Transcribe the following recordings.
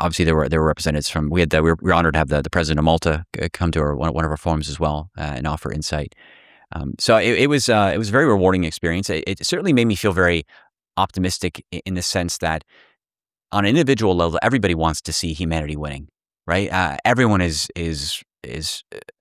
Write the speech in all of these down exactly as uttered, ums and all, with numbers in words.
obviously there were there were representatives from. We had the, we, were, we were honored to have the, the president of Malta come to our, one, one of our forums as well uh, and offer insight. Um, so it, it was uh, it was a very rewarding experience. It, it certainly made me feel very optimistic in the sense that on an individual level, everybody wants to see humanity winning, right? Uh, everyone is is is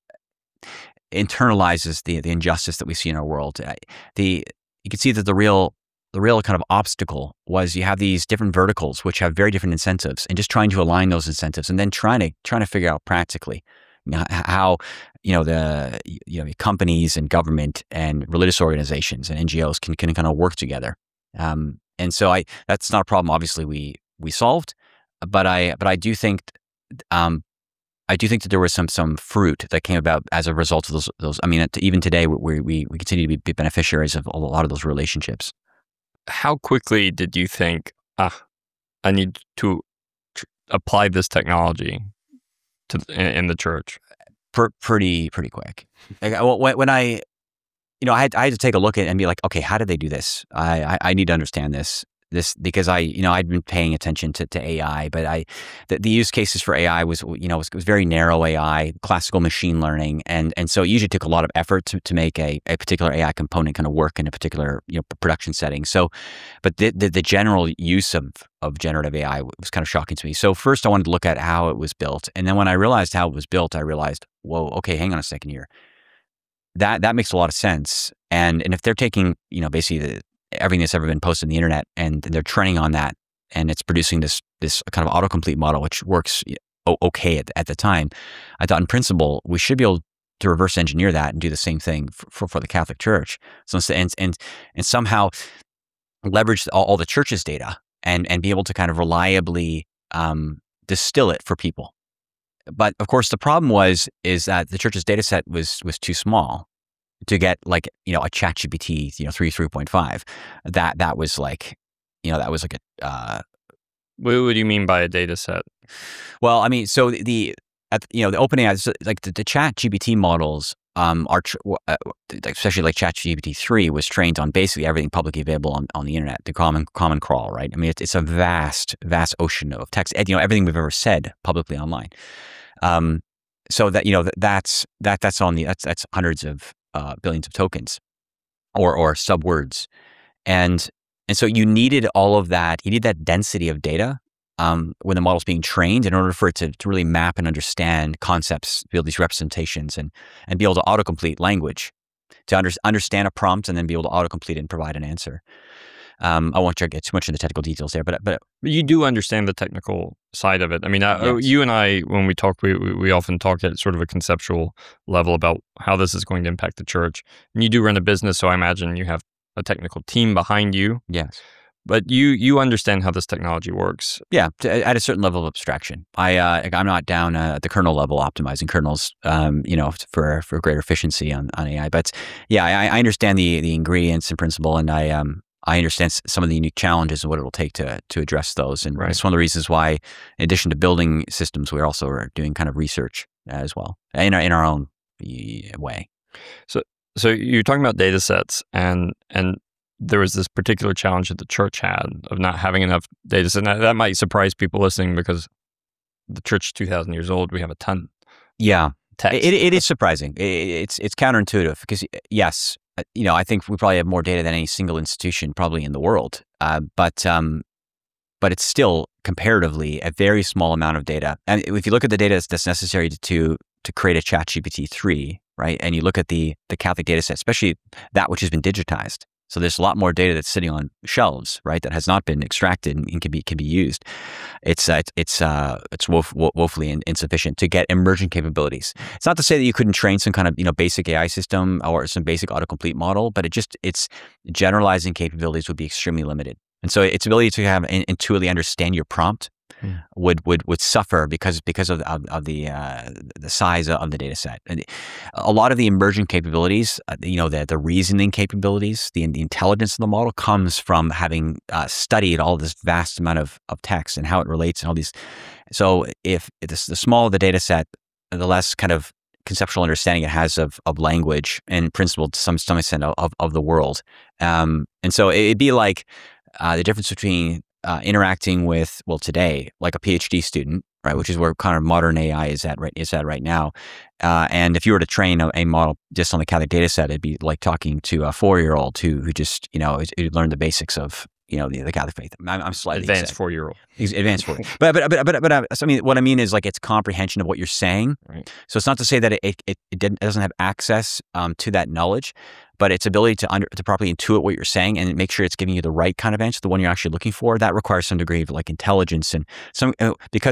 uh, internalizes the the injustice that we see in our world. Uh, the you can see that the real the real kind of obstacle was you have these different verticals which have very different incentives, and just trying to align those incentives, and then trying to trying to figure out practically you know, how you know the you know companies and government and religious organizations and N G Os can can kind of work together. Um, and so I that's not a problem. Obviously, we we solved, but I but I do think um, I do think that there was some some fruit that came about as a result of those those. I mean, even today we we we continue to be beneficiaries of a lot of those relationships. How quickly did you think, ah, I need to tr- apply this technology to in, in the church? Pr- pretty pretty quick. Like, when, when I you know I had I had to take a look at it and be like, okay, how did they do this? I I, I need to understand this. This because I, you know, I'd been paying attention to, to A I, but I, the, the use cases for A I was, you know, was, was very narrow A I, classical machine learning, and and so it usually took a lot of effort to, to make a, a particular A I component kind of work in a particular, you know, production setting. So, but the the, the general use of of generative A I was kind of shocking to me. So first, I wanted to look at how it was built, and then when I realized how it was built, I realized, whoa, okay, hang on a second here. That that makes a lot of sense, and and if they're taking, you know, basically the everything that's ever been posted on the internet, and they're training on that, and it's producing this this kind of autocomplete model, which works okay at, at the time. I thought, in principle, we should be able to reverse engineer that and do the same thing for, for, for the Catholic Church. So and and and somehow leverage all, all the church's data and and be able to kind of reliably um, distill it for people. But of course, the problem was is that the church's data set was was too small to get like, you know, a ChatGPT, you know, three, three point five. That, that was like, you know, that was like a, uh, what, what do you mean by a data set? Well, I mean, so the, the at, you know, the OpenAI, like the, the ChatGPT models, um, are, tr- uh, especially like ChatGPT three was trained on basically everything publicly available on, on the internet, the common, common crawl, right? I mean, it's, it's a vast, vast ocean of text, you know, everything we've ever said publicly online. Um, so that, you know, that, that's, that, that's on the, that's, that's hundreds of, Uh, billions of tokens or or subwords. And and so you needed all of that. You need that density of data um, when the model's being trained in order for it to, to really map and understand concepts, build these representations, and and be able to autocomplete language, to under, understand a prompt and then be able to autocomplete it and provide an answer. Um, I won't try to get too much into technical details there, but but you do understand the technical side of it. I mean, I, yes. you and I, when we talk, we, we we often talk at sort of a conceptual level about how this is going to impact the church. And you do run a business, so I imagine you have a technical team behind you. Yes. But you you understand how this technology works. Yeah, to, at a certain level of abstraction. I uh, I'm not down uh, at the kernel level optimizing kernels, um, you know, for for greater efficiency on, on A I. But yeah, I, I understand the the ingredients and principle, and I um. I understand some of the unique challenges and what it will take to to address those. And right. It's one of the reasons why, in addition to building systems, we also are doing kind of research as well in our, in our own way. So so you're talking about data sets, and and there was this particular challenge that the church had of not having enough data sets. And that, that might surprise people listening because the church is two thousand years old. We have a ton. Yeah, text. It, it is surprising. It, it's it's counterintuitive because yes, you know, I think we probably have more data than any single institution probably in the world. Uh, but um, but it's still comparatively a very small amount of data. And if you look at the data that's necessary to to, to create a ChatGPT three, right, and you look at the the Catholic data set, especially that which has been digitized. So there's a lot more data that's sitting on shelves, right, that has not been extracted and can be can be used. It's uh, it's uh, it's woef- wo- woefully in, insufficient to get emergent capabilities. It's not to say that you couldn't train some kind of, you know, basic A I system or some basic autocomplete model, but it just its generalizing capabilities would be extremely limited. And so its ability to have in, intuitively understand your prompt hmm. would would would suffer because because of of, of the uh, the size of the data set. And a lot of the emergent capabilities, uh, you know, the the reasoning capabilities, the the intelligence of the model comes from having uh, studied all this vast amount of of text and how it relates and all these. So if it's the smaller the data set, the less kind of conceptual understanding it has of of language and principle to some some extent of of the world. Um, and so it'd be like uh, the difference between uh, interacting with, well, today, like a PhD student, right, which is where kind of modern A I is at right is at right now. Uh, and if you were to train a, a model just on the Catholic data set, it'd be like talking to a four-year-old who who just, you know, who learned the basics of, you know, the, the Catholic faith. I'm, I'm slightly Advanced four-year-old. Advanced four. but but but but but uh, so I mean, what I mean is like its comprehension of what you're saying. Right. So it's not to say that it it it, it didn't, it doesn't have access um, to that knowledge, but its ability to under to properly intuit what you're saying and make sure it's giving you the right kind of answer, the one you're actually looking for. That requires some degree of like intelligence and some uh, because